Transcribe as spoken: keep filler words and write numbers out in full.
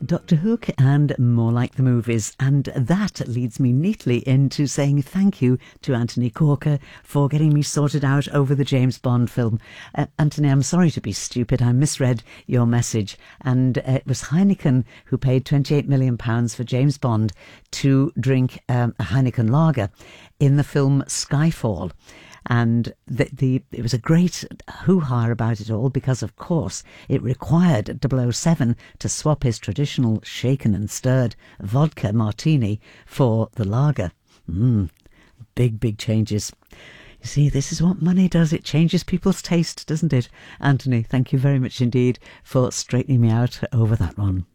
Doctor Hook and More Like the Movies. And that leads me neatly into saying thank you to Anthony Corker for getting me sorted out over the James Bond film. Uh, Anthony, I'm sorry to be stupid. I misread your message. And uh, it was Heineken who paid twenty-eight million pounds for James Bond to drink um, a Heineken lager in the film Skyfall. And the, the it was a great hoo-ha about it all because, of course, it required double oh seven to swap his traditional shaken and stirred vodka martini for the lager. Mmm, big, big changes. You see, this is what money does. It changes people's taste, doesn't it? Anthony, thank you very much indeed for straightening me out over that one.